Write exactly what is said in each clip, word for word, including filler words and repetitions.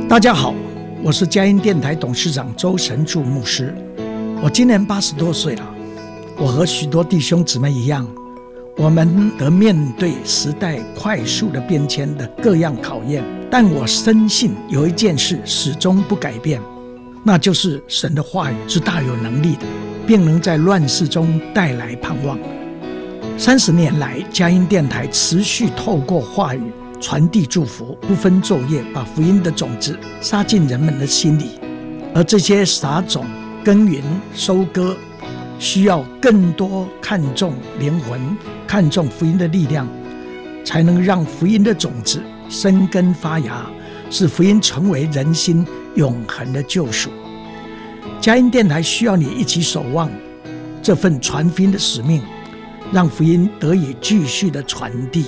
大家好，我是佳音电台董事长周神助牧师。我今年八十多岁了，我和许多弟兄姊妹一样，我们得面对时代快速的变迁的各样考验，但我深信有一件事始终不改变，那就是神的话语是大有能力的，并能在乱世中带来盼望。三十年来，佳音电台持续透过话语传递祝福，不分昼夜，把福音的种子撒进人们的心里。而这些撒种、耕耘、收割，需要更多看重灵魂、看重福音的力量，才能让福音的种子生根发芽，使福音成为人心永恒的救赎。佳音电台需要你一起守望这份传福音的使命，让福音得以继续的传递。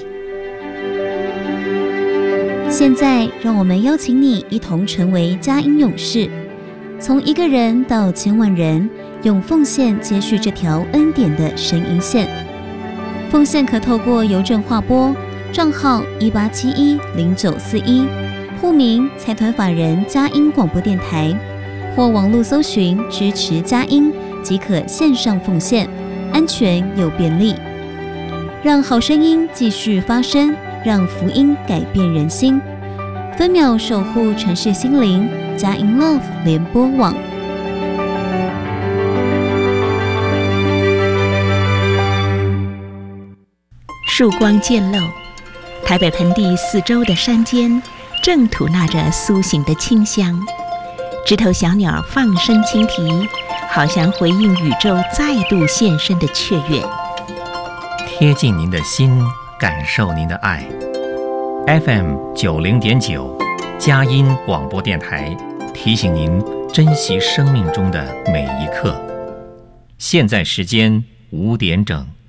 现在让我们邀请你一同成为佳音勇士，从一个人到千万人，用奉献接续这条恩典的神营线。奉献可透过邮政划拨账号一八七一零九四一，户名财团法人佳音广播电台，或网络搜寻支持佳音即可线上奉献，安全又便利。让好声音继续发声，让福音改变人心，分秒守护城市心灵，佳音 Love 联播网。 曙光渐露，台北盆地四周的山间正吐纳着苏醒的清香，枝头小鸟放声轻啼，好像回应宇宙再度现身的雀跃。 贴近您的心，感受您的爱。F M 九零点九，佳音广播电台提醒您珍惜生命中的每一刻。现在时间五点整。